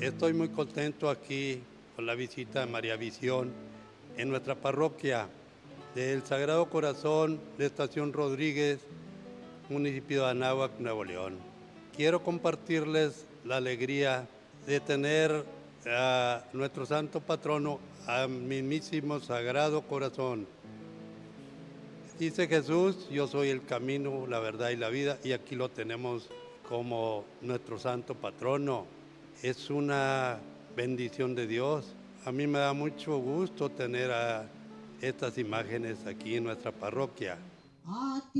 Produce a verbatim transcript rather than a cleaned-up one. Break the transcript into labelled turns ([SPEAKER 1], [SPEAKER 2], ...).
[SPEAKER 1] Estoy muy contento aquí con la visita de María Visión en nuestra parroquia del Sagrado Corazón de Estación Rodríguez, municipio de Anáhuac, Nuevo León. Quiero compartirles la alegría de tener a nuestro santo patrono, al mismísimo Sagrado Corazón. Dice Jesús: yo soy el camino, la verdad y la vida, y aquí lo tenemos como nuestro santo patrono. Es una bendición de Dios. A mí me da mucho gusto tener a estas imágenes aquí en nuestra parroquia.